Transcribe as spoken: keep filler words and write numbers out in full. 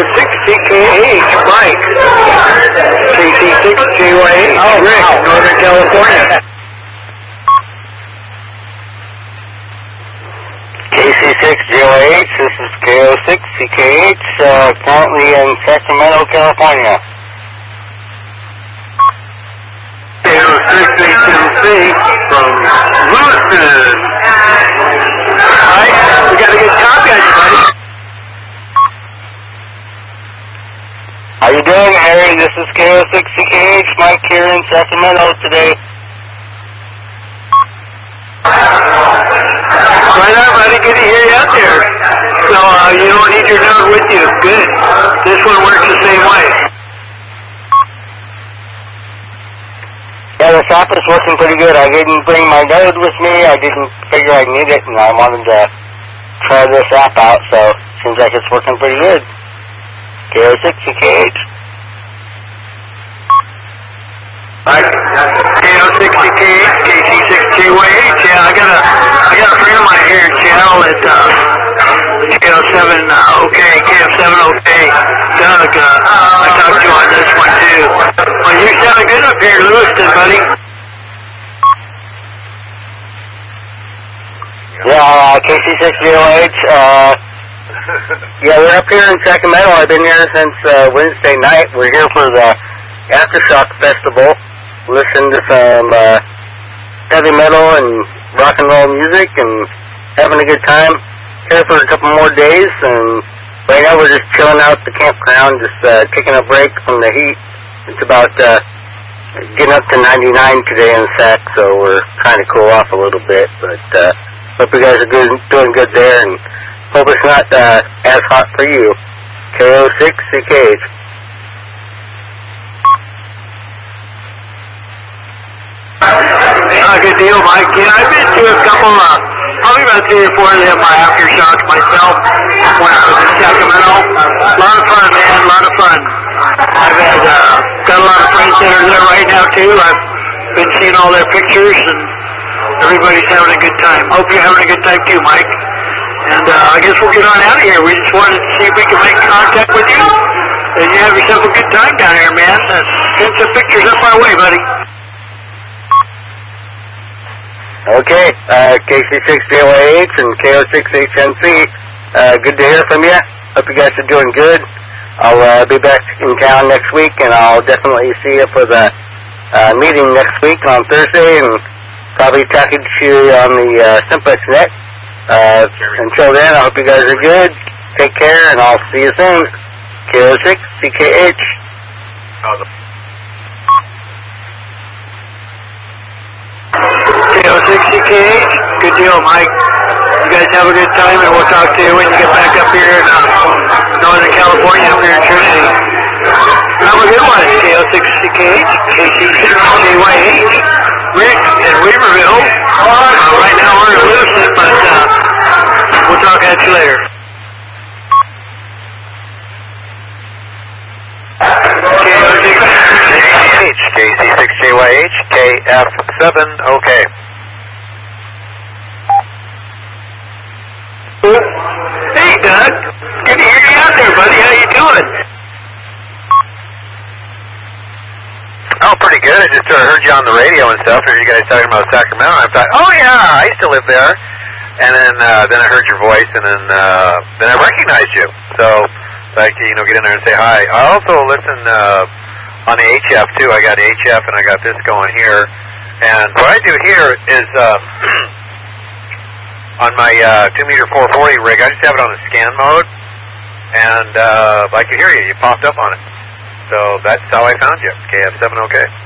six C K H, Mike. K C six J Y H, oh, Rick, wow. Northern California. K C six J Y H, this is K O six C K H, uh, currently in Sacramento, California. K O six H M C from Lewiston. Alright, we got a good copy on you, buddy. How you doing, Harry? This is K O six C K H, Mike here in Sacramento today. Right on, buddy. Good to hear you out there. So, uh, you don't need your node with you. Good. This one works the same way. Yeah, the app is working pretty good. I didn't bring my node with me. I didn't figure I'd need it, and I wanted to try this app out, so it seems like it's working pretty good. K O six C K H. Right. K O six C K H, K C six J Y H. Yeah, I got a, I got a friend of mine here in Seattle at uh, K O seven uh, OK, K F seven OK. Doug, uh, I talked to you on this one too. Well, you're sounding good up here in Lewiston, buddy. Yeah, uh, K C six J Y H. Uh, yeah, we're up here in Sacramento. I've been here since uh, Wednesday night. We're here for the Aftershock Festival. Listen to some uh, heavy metal and rock and roll music and having a good time. Here for a couple more days, and right now we're just chilling out at the campground, just uh, taking a break from the heat. It's about uh, getting up to ninety-nine today in Sac, so we're trying to cool off a little bit. But uh, hope you guys are good, doing good there, and hope it's not uh, as hot for you. K O six C K H. Uh, good deal, Mike. Yeah, I've been to a couple, uh, probably about three or four of them, my Aftershocks myself, when I was in Sacramento. A lot of fun, man, a lot of fun. I've had, uh, got a lot of friends that are there right now, too. I've been seeing all their pictures, and everybody's having a good time. Hope you're having a good time, too, Mike. And, uh, I guess we'll get on out of here. We just wanted to see if we can make contact with you, and you have yourself a good time down here, man. Uh, send some pictures up our way, buddy. Okay, uh, K C six J Y H and K O six H M C, uh, good to hear from you. Hope you guys are doing good. I'll uh, be back in town next week, and I'll definitely see you for the uh, meeting next week on Thursday, and probably talking to you on the uh, Simplex Net. Uh, until then, I hope you guys are good. Take care, and I'll see you soon. K O six C K H. K O six C K H, good deal, Mike. You guys have a good time, and we'll talk to you when you get back up here in uh, Northern California, up here in Trinity. Have a good one, K O six C K H, K C six J Y H, Rick in Weaverville. Uh, right now we're in Lewiston, but uh, we'll talk at you later. K O six K C six J Y H, K F seven OK. Hey, Doug. Good to hear you out there, buddy. How you doing? Oh, pretty good. I just uh, heard you on the radio and stuff. Heard you guys talking about Sacramento. I thought, oh yeah, I used to live there. And then, uh, then I heard your voice, and then, uh, then I recognized you. So, like, you know, get in there and say hi. I also listen uh, on the H F too. I got H F and I got this going here. And what I do here is uh, on my uh, two meter four forty rig, I just have it on the scan mode, and uh, I could hear you. You popped up on it. So that's how I found you, K F seven OK.